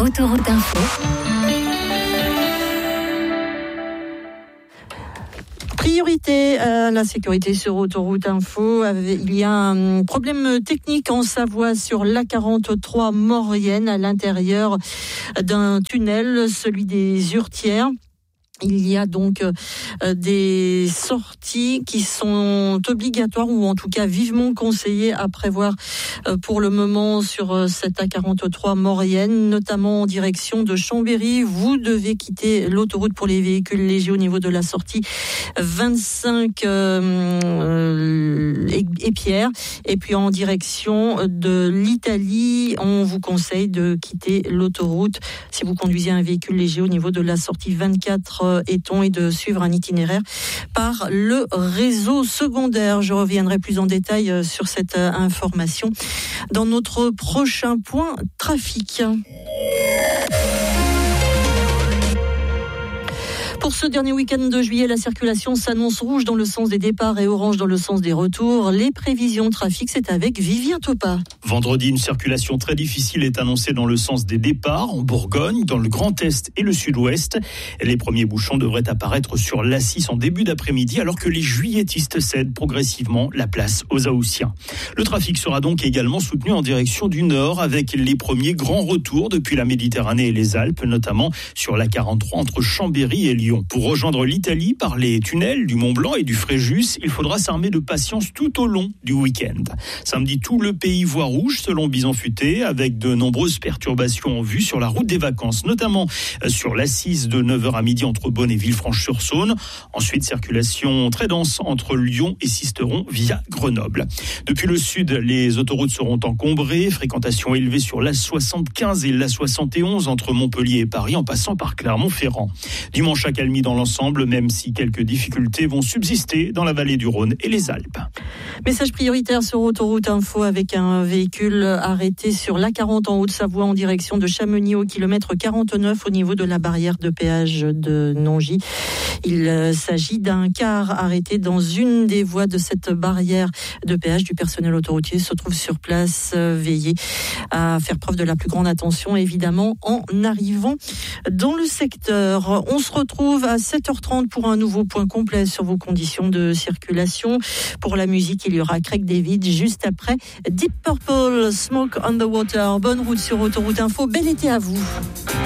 Autoroute Info. Priorité à la sécurité sur Autoroute Info. Il y a un problème technique en Savoie sur l'A43 Maurienne à l'intérieur d'un tunnel, celui des Hurtières. Il y a donc des sorties qui sont obligatoires ou en tout cas vivement conseillées à prévoir pour le moment sur cette A43 Maurienne, notamment en direction de Chambéry. Vous devez quitter l'autoroute pour les véhicules légers au niveau de la sortie 25 et Pierre. Et puis en direction de l'Italie, on vous conseille de quitter l'autoroute si vous conduisez un véhicule léger au niveau de la sortie 24 Eton et de suivre un itinéraire par le réseau secondaire. Je reviendrai plus en détail sur cette information dans notre prochain point trafic. Pour ce dernier week-end de juillet, la circulation s'annonce rouge dans le sens des départs et orange dans le sens des retours. Les prévisions trafic, c'est avec Vivien Topa. Vendredi, une circulation très difficile est annoncée dans le sens des départs, en Bourgogne, dans le Grand Est et le Sud-Ouest. Les premiers bouchons devraient apparaître sur l'A6 en début d'après-midi, alors que les juilletistes cèdent progressivement la place aux Haussiens. Le trafic sera donc également soutenu en direction du nord, avec les premiers grands retours depuis la Méditerranée et les Alpes, notamment sur l'A43 entre Chambéry et Lyon. Pour rejoindre l'Italie par les tunnels du Mont-Blanc et du Fréjus, il faudra s'armer de patience tout au long du week-end. Samedi, tout le pays voit rouge selon Bison Futé, avec de nombreuses perturbations en vue sur la route des vacances, notamment sur l'A6 de 9h à midi entre Beaune et Villefranche-sur-Saône. Ensuite, circulation très dense entre Lyon et Sisteron via Grenoble. Depuis le sud, les autoroutes seront encombrées, fréquentation élevée sur l'A75 et l'A71 entre Montpellier et Paris en passant par Clermont-Ferrand. Dimanche, accalmie dans l'ensemble, même si quelques difficultés vont subsister dans la vallée du Rhône et les Alpes. Message prioritaire sur Autoroute Info avec un véhicule arrêté sur l'A40 en Haute-Savoie en direction de Chamonix au kilomètre 49 au niveau de la barrière de péage de Nongy. Il s'agit d'un car arrêté dans une des voies de cette barrière de péage. Du personnel autoroutier se trouve sur place. Veillez à faire preuve de la plus grande attention, évidemment, en arrivant dans le secteur. On se retrouve à 7h30 pour un nouveau point complet sur vos conditions de circulation. Pour la musique, il y aura Craig David juste après Deep Purple, Smoke on the Water. Bonne route sur Autoroute Info. Bel été à vous.